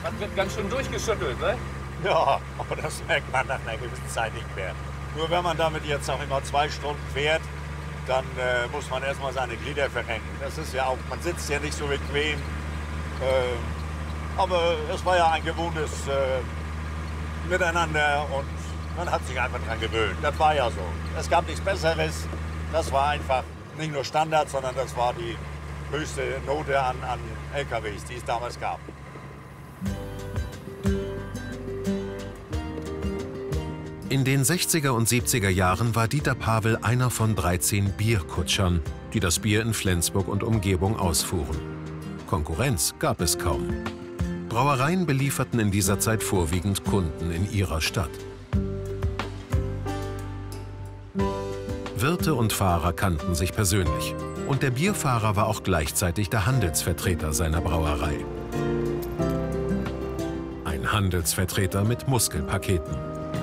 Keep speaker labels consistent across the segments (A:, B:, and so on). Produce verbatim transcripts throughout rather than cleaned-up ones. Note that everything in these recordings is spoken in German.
A: Man wird ganz schön durchgeschüttelt, ne?
B: Ja, aber das merkt man nach einer gewissen Zeit nicht mehr. Nur wenn man damit jetzt auch immer zwei Stunden fährt, dann äh, muss man erstmal seine Glieder verrenken. Das ist ja auch, man sitzt ja nicht so bequem. Äh, aber es war ja ein gewohntes äh, Miteinander und man hat sich einfach dran gewöhnt. Das war ja so. Es gab nichts Besseres. Das war einfach nicht nur Standard, sondern das war die höchste Note an, an L K Ws, die es damals gab.
C: In den sechziger und siebziger Jahren war Dieter Pavel einer von dreizehn Bierkutschern, die das Bier in Flensburg und Umgebung ausfuhren. Konkurrenz gab es kaum. Brauereien belieferten in dieser Zeit vorwiegend Kunden in ihrer Stadt. Wirte und Fahrer kannten sich persönlich. Und der Bierfahrer war auch gleichzeitig der Handelsvertreter seiner Brauerei. Ein Handelsvertreter mit Muskelpaketen.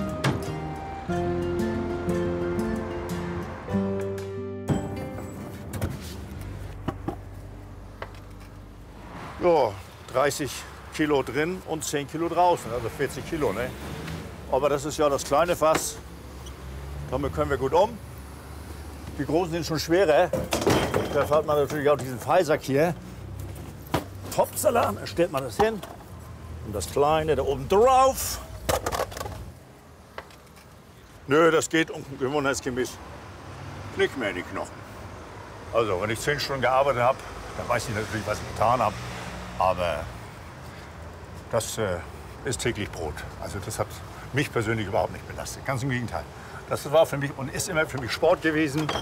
B: Ja, dreißig Kilo drin und zehn Kilo draußen, also vierzig Kilo. Ne? Aber das ist ja das kleine Fass. Damit können wir gut um. Die großen sind schon schwerer. Da fährt man natürlich auch diesen Freisack hier. Topsalat, da stellt man das hin. Und das kleine da oben drauf. Nö, das geht gewohnheitsgemäß nicht mehr in die Knochen. Also, wenn ich zehn Stunden gearbeitet habe, dann weiß ich natürlich, was ich getan habe. Aber das äh, ist täglich Brot. Also das hat mich persönlich überhaupt nicht belastet. Ganz im Gegenteil. Das war für mich und ist immer für mich Sport gewesen.